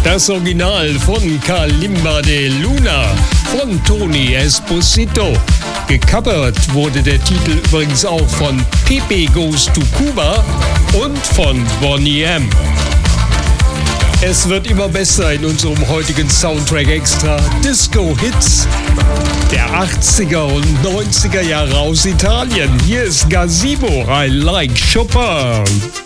Das Original von Kalimba de Luna von Tony Esposito. Gecovert wurde der Titel übrigens auch von Pepe Goes to Cuba und von Boney M. Es wird immer besser in unserem heutigen Soundtrack Extra. Disco-Hits der 80er und 90er Jahre aus Italien. Hier ist Gazebo, I Like Chopin.